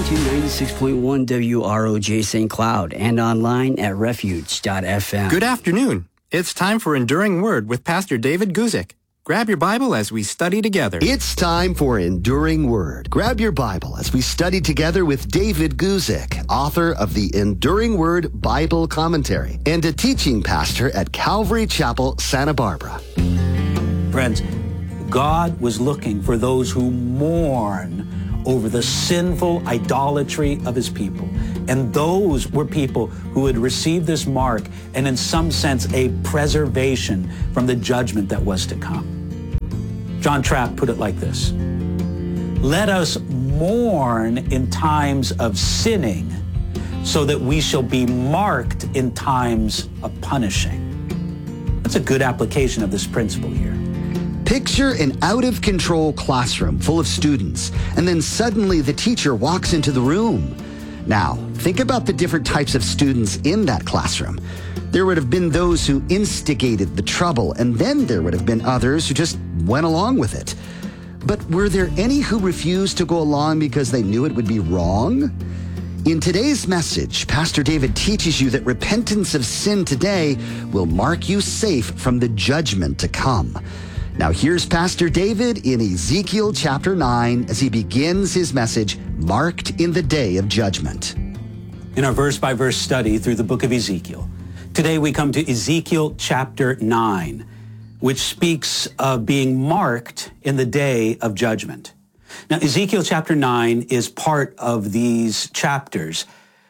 to 96.1 WROJ St. Cloud and online at refuge.fm. Good afternoon. It's time for Enduring Word with Pastor David Guzik. Grab your Bible as we study together. It's time for Enduring Word. Grab your Bible as we study together with David Guzik, author of the Enduring Word Bible Commentary and a teaching pastor at Calvary Chapel, Santa Barbara. Friends, God was looking for those who mourn over the sinful idolatry of his people. And those were people who had received this mark and in some sense a preservation from the judgment that was to come. John Trapp put it like this: let us mourn in times of sinning so that we shall be marked in times of punishing. That's a good application of this principle here. Picture an out-of-control classroom full of students, and then suddenly the teacher walks into the room. Now, think about the different types of students in that classroom. There would have been those who instigated the trouble, and then there would have been others who just went along with it. But were there any who refused to go along because they knew it would be wrong? In today's message, Pastor David teaches you that repentance of sin today will mark you safe from the judgment to come. Now here's Pastor David in Ezekiel chapter 9 as he begins his message, Marked in the Day of Judgment. In our verse-by-verse study through the book of Ezekiel, today we come to Ezekiel chapter 9, which speaks of being marked in the day of judgment. Now Ezekiel chapter 9 is part of these chapters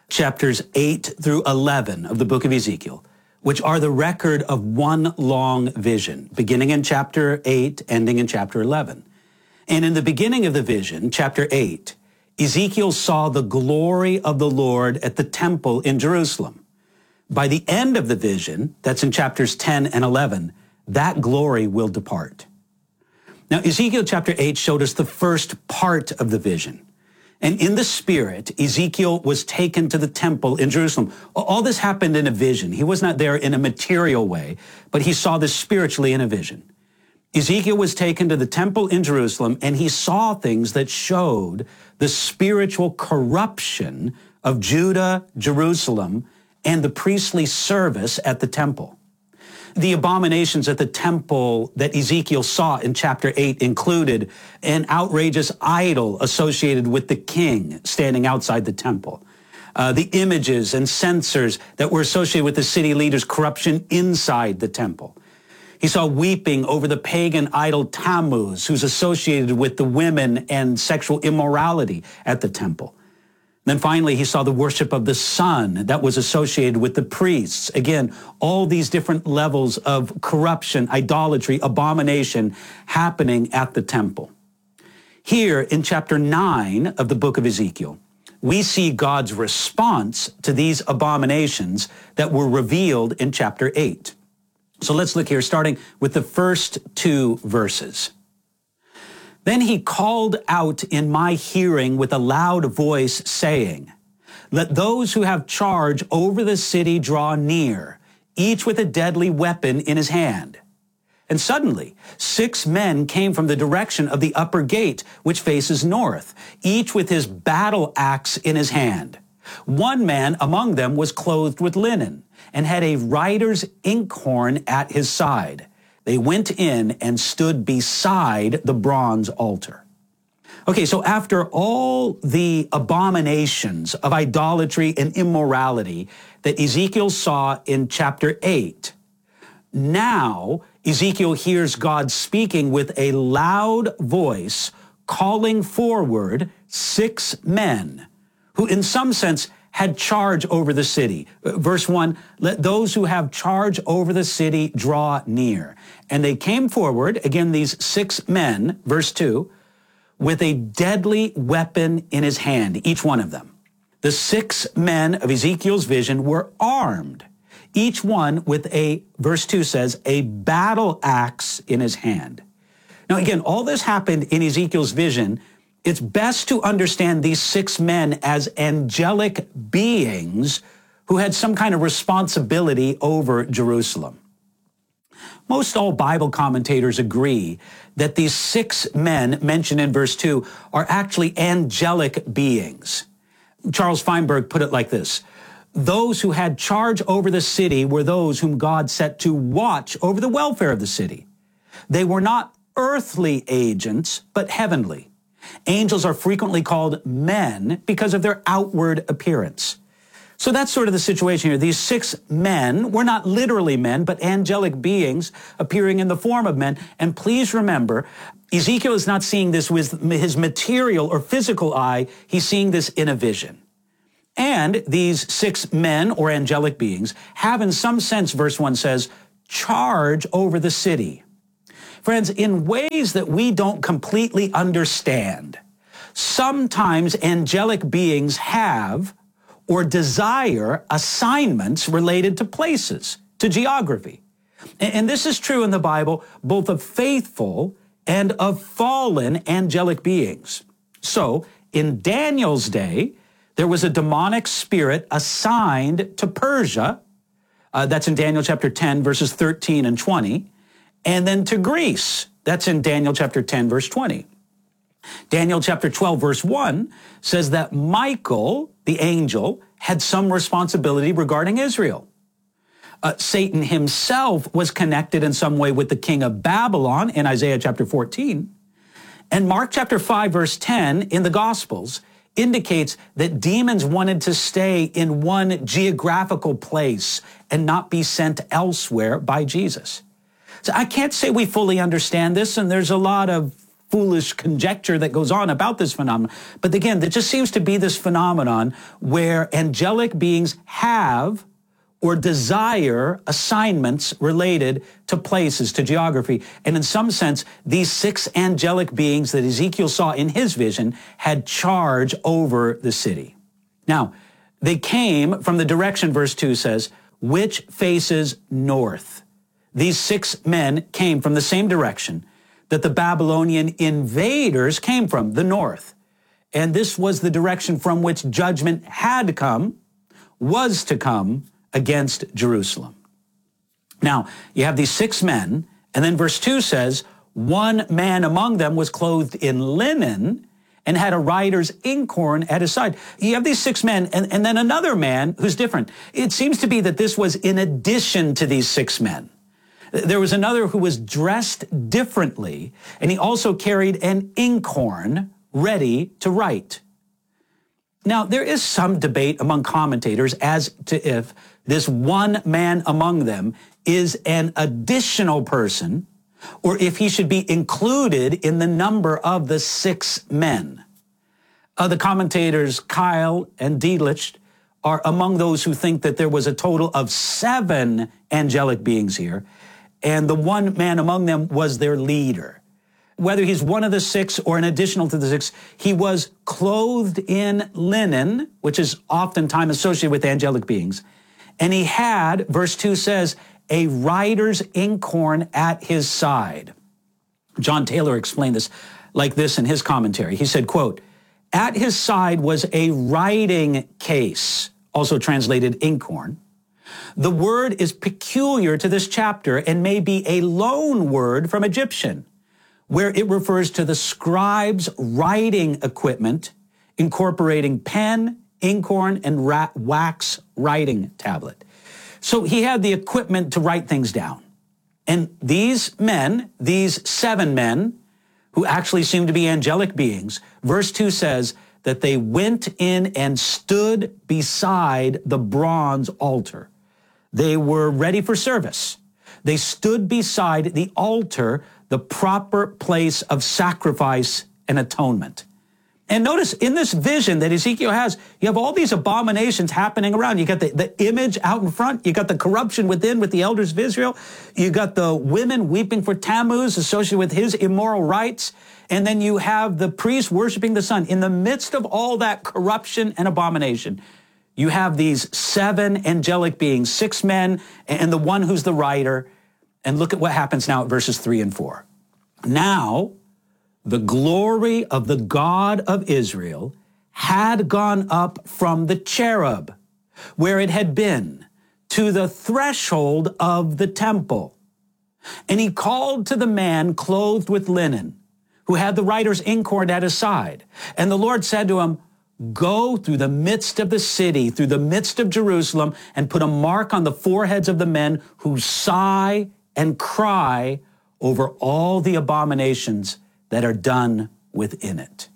8 through 11 of the book of Ezekiel, which are the record of one long vision, beginning in chapter 8, ending in chapter 11. And in the beginning of the vision, chapter 8, Ezekiel saw the glory of the Lord at the temple in Jerusalem. By the end of the vision, that's in chapters 10 and 11, that glory will depart. Now, Ezekiel chapter 8 showed us the first part of the vision. And in the spirit, Ezekiel was taken to the temple in Jerusalem. All this happened in a vision. He was not there in a material way, but he saw this spiritually in a vision. Ezekiel was taken to the temple in Jerusalem, and he saw things that showed the spiritual corruption of Judah, Jerusalem, and the priestly service at the temple. The abominations at the temple that Ezekiel saw in chapter 8 included an outrageous idol associated with the king standing outside the temple. The images and censers that were associated with the city leaders' corruption inside the temple. He saw weeping over the pagan idol Tammuz, who's associated with the women and sexual immorality at the temple. Then finally, he saw the worship of the sun that was associated with the priests. Again, all these different levels of corruption, idolatry, abomination happening at the temple. Here in chapter 9 of the book of Ezekiel, we see God's response to these abominations that were revealed in chapter 8. So let's look here, starting with the first two verses. Then he called out in my hearing with a loud voice, saying, let those who have charge over the city draw near, each with a deadly weapon in his hand. And suddenly 6 men came from the direction of the upper gate, which faces north, each with his battle axe in his hand. One man among them was clothed with linen and had a writer's inkhorn at his side. They went in and stood beside the bronze altar. Okay, so after all the abominations of idolatry and immorality that Ezekiel saw in chapter 8, now Ezekiel hears God speaking with a loud voice, calling forward 6 men who in some sense had charge over the city. Verse 1, let those who have charge over the city draw near. And they came forward, again, these 6 men, verse 2, with a deadly weapon in his hand, each one of them. The 6 men of Ezekiel's vision were armed, each one with a, verse 2 says, a battle axe in his hand. Now, again, all this happened in Ezekiel's vision. It's best to understand these 6 men as angelic beings who had some kind of responsibility over Jerusalem. Most all Bible commentators agree that these 6 men mentioned in verse 2 are actually angelic beings. Charles Feinberg put it like this: those who had charge over the city were those whom God set to watch over the welfare of the city. They were not earthly agents, but heavenly. Angels are frequently called men because of their outward appearance. So that's sort of the situation here. These 6 men were not literally men, but angelic beings appearing in the form of men. And please remember, Ezekiel is not seeing this with his material or physical eye. He's seeing this in a vision. And these 6 men or angelic beings have, in some sense, verse 1 says, charge over the city. Friends, in ways that we don't completely understand, sometimes angelic beings have or desire assignments related to places, to geography. And this is true in the Bible, both of faithful and of fallen angelic beings. So, in Daniel's day, there was a demonic spirit assigned to Persia. That's in Daniel chapter 10, verses 13 and 20. And then to Greece. That's in Daniel chapter 10, verse 20. Daniel chapter 12, verse 1 says that Michael, the angel, had some responsibility regarding Israel. Satan himself was connected in some way with the king of Babylon in Isaiah chapter 14. And Mark chapter 5, verse 10 in the Gospels indicates that demons wanted to stay in one geographical place and not be sent elsewhere by Jesus. So I can't say we fully understand this, and there's a lot of foolish conjecture that goes on about this phenomenon. But again, there just seems to be this phenomenon where angelic beings have or desire assignments related to places, to geography. And in some sense, these 6 angelic beings that Ezekiel saw in his vision had charge over the city. Now, they came from the direction, verse 2 says, which faces north. These 6 men came from the same direction that the Babylonian invaders came from, the north. And this was the direction from which judgment had come, was to come against Jerusalem. Now, you have these 6 men, and then verse 2 says, one man among them was clothed in linen and had a writer's inkhorn at his side. You have these 6 men, and then another man who's different. It seems to be that this was in addition to these 6 men. There was another who was dressed differently, and he also carried an inkhorn ready to write. Now, there is some debate among commentators as to if this one man among them is an additional person, or if he should be included in the number of the 6 men. The commentators Kyle and Delitzsch are among those who think that there was a total of 7 angelic beings here, and the one man among them was their leader. Whether he's one of the 6 or an additional to the 6, he was clothed in linen, which is oftentimes associated with angelic beings. And he had, verse 2 says, a writer's inkhorn at his side. John Taylor explained this like this in his commentary. He said, quote, at his side was a writing case, also translated inkhorn. The word is peculiar to this chapter and may be a loan word from Egyptian, where it refers to the scribe's writing equipment, incorporating pen, inkhorn, and wax writing tablet. So he had the equipment to write things down. And these men, these 7 men, who actually seem to be angelic beings, verse 2 says that they went in and stood beside the bronze altar. They were ready for service. They stood beside the altar, the proper place of sacrifice and atonement. And notice in this vision that Ezekiel has, you have all these abominations happening around. You got the image out in front. You got the corruption within with the elders of Israel. You got the women weeping for Tammuz associated with his immoral rites. And then you have the priests worshiping the sun. In the midst of all that corruption and abomination, you have these 7 angelic beings, 6 men, and the one who's the writer. And look at what happens now at verses 3 and 4. Now, the glory of the God of Israel had gone up from the cherub, where it had been, to the threshold of the temple. And he called to the man clothed with linen, who had the writer's inkhorn at his side. And the Lord said to him, Go through the midst of the city, through the midst of Jerusalem, and put a mark on the foreheads of the men who sigh and cry over all the abominations that are done within it.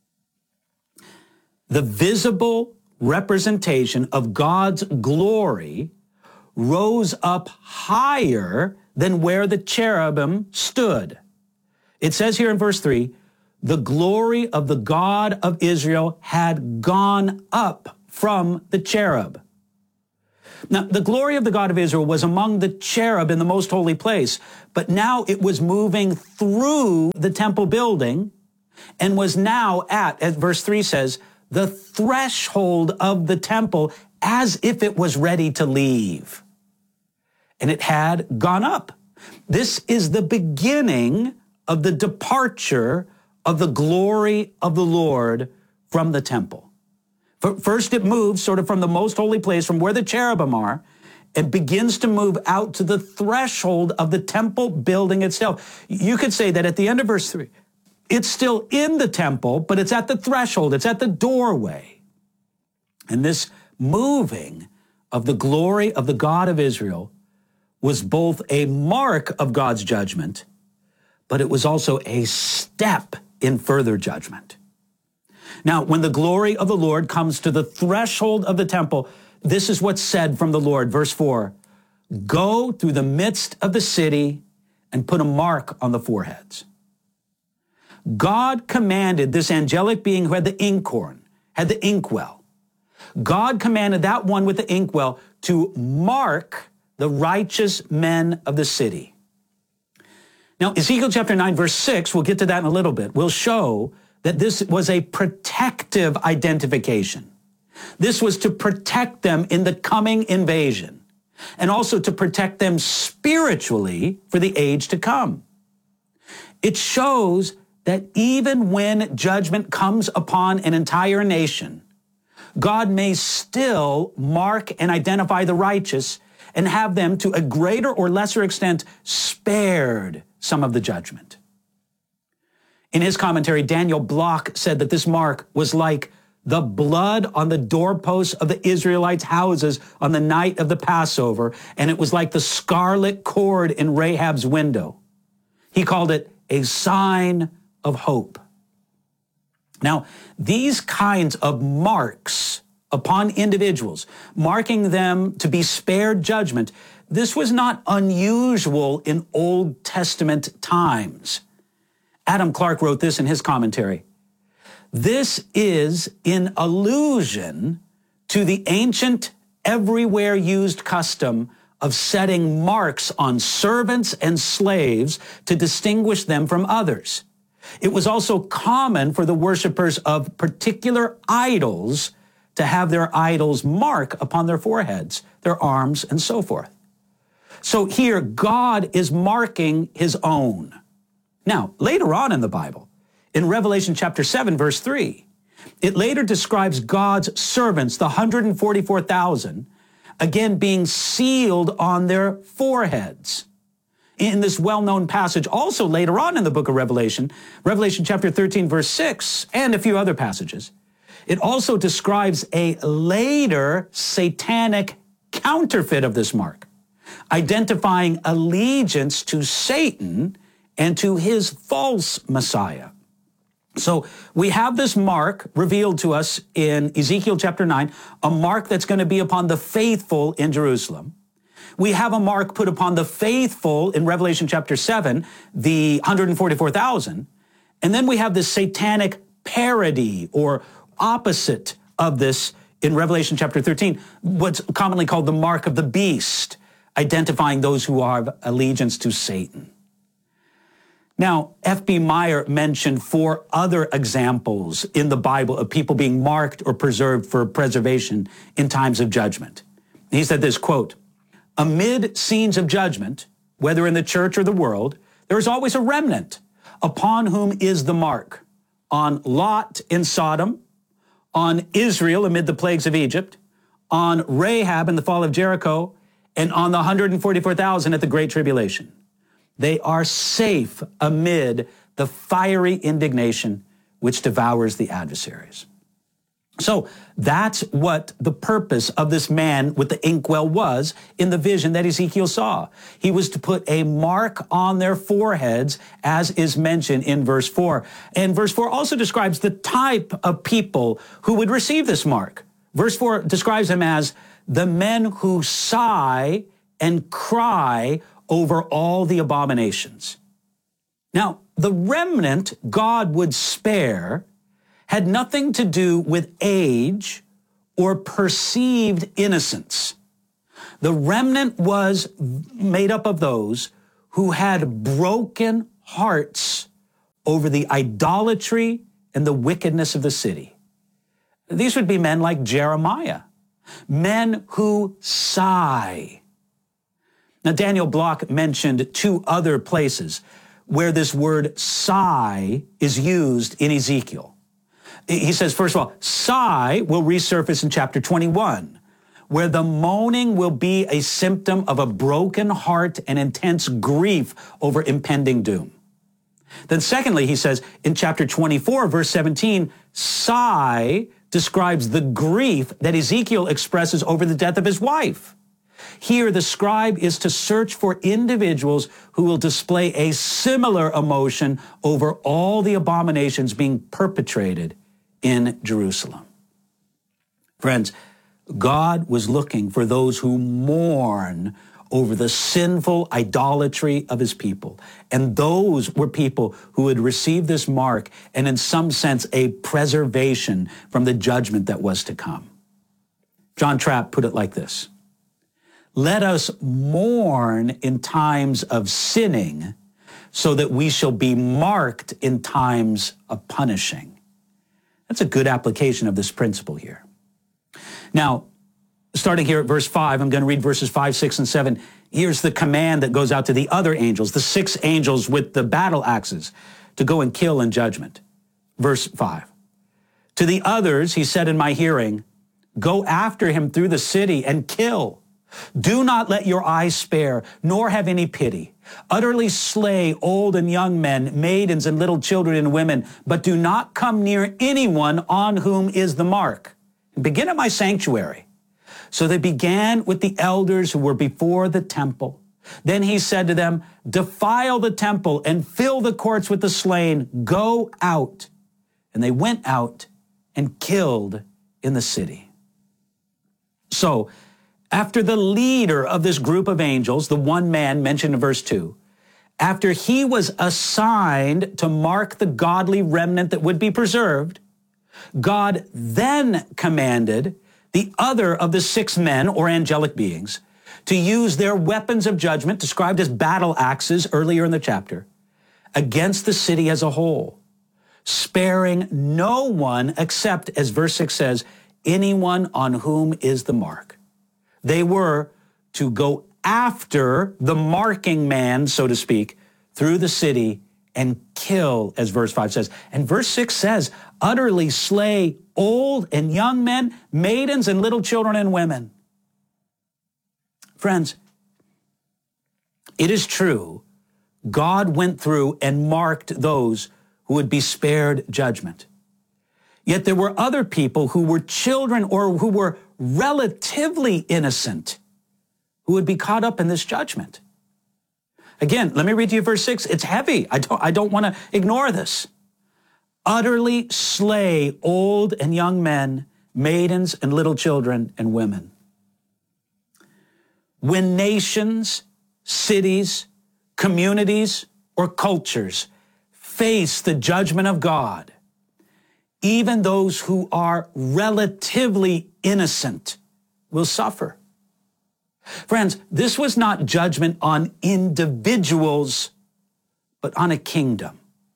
The visible representation of God's glory rose up higher than where the cherubim stood. It says here in verse 3, the glory of the God of Israel had gone up from the cherub. Now, the glory of the God of Israel was among the cherub in the most holy place, but now it was moving through the temple building and was now at, as verse 3 says, the threshold of the temple as if it was ready to leave. And it had gone up. This is the beginning of the departure of the glory of the Lord from the temple. First, it moves sort of from the most holy place, from where the cherubim are, and begins to move out to the threshold of the temple building itself. You could say that at the end of verse 3, it's still in the temple, but it's at the threshold, it's at the doorway. And this moving of the glory of the God of Israel was both a mark of God's judgment, but it was also a step in further judgment. Now, when the glory of the Lord comes to the threshold of the temple, this is what's said from the Lord. Verse 4, go through the midst of the city and put a mark on the foreheads. God commanded this angelic being who had the inkhorn, had the inkwell. God commanded that one with the inkwell to mark the righteous men of the city. Now, Ezekiel chapter 9, verse 6, we'll get to that in a little bit, will show that this was a protective identification. This was to protect them in the coming invasion, and also to protect them spiritually for the age to come. It shows that even when judgment comes upon an entire nation, God may still mark and identify the righteous and have them, to a greater or lesser extent, spared some of the judgment. In his commentary, Daniel Block said that this mark was like the blood on the doorposts of the Israelites' houses on the night of the Passover, and it was like the scarlet cord in Rahab's window. He called it a sign of hope. Now, these kinds of marks upon individuals, marking them to be spared judgment, this was not unusual in Old Testament times. Adam Clark wrote this in his commentary. This is in allusion to the ancient, everywhere used custom of setting marks on servants and slaves to distinguish them from others. It was also common for the worshipers of particular idols to have their idols mark upon their foreheads, their arms, and so forth. So here, God is marking his own. Now, later on in the Bible, in Revelation chapter 7, verse 3, it later describes God's servants, the 144,000, again being sealed on their foreheads. In this well-known passage, also later on in the book of Revelation, Revelation chapter 13, verse 6, and a few other passages, it also describes a later satanic counterfeit of this mark, identifying allegiance to Satan and to his false Messiah. So we have this mark revealed to us in Ezekiel chapter 9, a mark that's going to be upon the faithful in Jerusalem. We have a mark put upon the faithful in Revelation chapter 7, the 144,000. And then we have this satanic parody or opposite of this in Revelation chapter 13, what's commonly called the mark of the beast, identifying those who have allegiance to Satan. Now, F.B. Meyer mentioned 4 other examples in the Bible of people being marked or preserved for preservation in times of judgment. He said this, quote, amid scenes of judgment, whether in the church or the world, there is always a remnant upon whom is the mark. On Lot in Sodom, on Israel amid the plagues of Egypt, on Rahab in the fall of Jericho, and on the 144,000 at the Great Tribulation. They are safe amid the fiery indignation which devours the adversaries. So that's what the purpose of this man with the inkwell was in the vision that Ezekiel saw. He was to put a mark on their foreheads, as is mentioned in verse 4. And verse 4 also describes the type of people who would receive this mark. Verse 4 describes them as the men who sigh and cry over all the abominations. Now, the remnant God would spare had nothing to do with age or perceived innocence. The remnant was made up of those who had broken hearts over the idolatry and the wickedness of the city. These would be men like Jeremiah, men who sigh. Now, Daniel Block mentioned two other places where this word sigh is used in Ezekiel. He says, first of all, sigh will resurface in chapter 21, where the moaning will be a symptom of a broken heart and intense grief over impending doom. Then secondly, he says in chapter 24, verse 17, sigh describes the grief that Ezekiel expresses over the death of his wife. Here, the scribe is to search for individuals who will display a similar emotion over all the abominations being perpetrated in Jerusalem. Friends, God was looking for those who mourn over the sinful idolatry of his people. And those were people who had received this mark and in some sense a preservation from the judgment that was to come. John Trapp put it like this: let us mourn in times of sinning so that we shall be marked in times of punishing. That's a good application of this principle here. Now, starting here at verse 5, I'm going to read verses 5, 6, and 7. Here's the command that goes out to the other angels, the 6 angels with the battle axes, to go and kill in judgment. Verse 5. To the others, he said in my hearing, go after him through the city and kill. Do not let your eyes spare, nor have any pity. Utterly slay old and young men, maidens and little children and women, but do not come near anyone on whom is the mark. Begin at my sanctuary. So they began with the elders who were before the temple. Then he said to them, defile the temple and fill the courts with the slain. Go out. And they went out and killed in the city. So, after the leader of this group of angels, the one man mentioned in verse 2, after he was assigned to mark the godly remnant that would be preserved, God then commanded the other of the 6 men or angelic beings to use their weapons of judgment, described as battle axes earlier in the chapter, against the city as a whole, sparing no one except, as verse 6 says, anyone on whom is the mark. They were to go after the marking man, so to speak, through the city and kill, as verse 5 says. And verse 6 says, utterly slay old and young men, maidens and little children and women. Friends, it is true, God went through and marked those who would be spared judgment. Yet there were other people who were children or who were relatively innocent who would be caught up in this judgment. Again, let me read to you verse 6. It's heavy. I don't want to ignore this. Utterly slay old and young men, maidens and little children and women. When nations, cities, communities, or cultures face the judgment of God, even those who are relatively innocent will suffer. Friends, this was not judgment on individuals, but on a kingdom.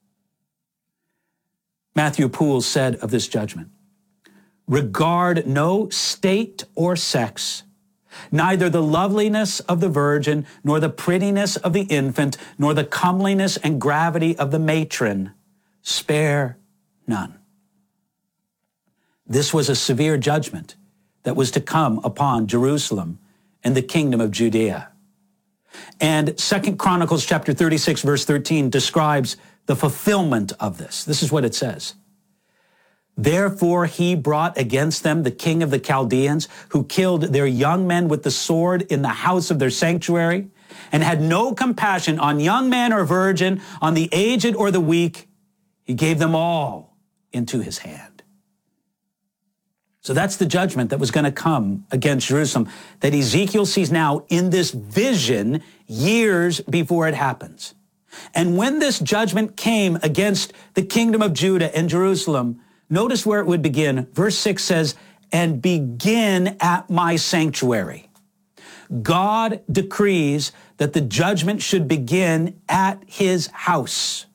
Matthew Poole said of this judgment, regard no state or sex, neither the loveliness of the virgin, nor the prettiness of the infant, nor the comeliness and gravity of the matron. Spare none. This was a severe judgment that was to come upon Jerusalem and the kingdom of Judea. And 2 Chronicles chapter 36, verse 13 describes the fulfillment of this. This is what it says. Therefore he brought against them the king of the Chaldeans, who killed their young men with the sword in the house of their sanctuary, and had no compassion on young man or virgin, on the aged or the weak. He gave them all into his hand. So that's the judgment that was going to come against Jerusalem that Ezekiel sees now in this vision years before it happens. And when this judgment came against the kingdom of Judah and Jerusalem, notice where it would begin. Verse 6 says, and begin at my sanctuary. God decrees that the judgment should begin at his house.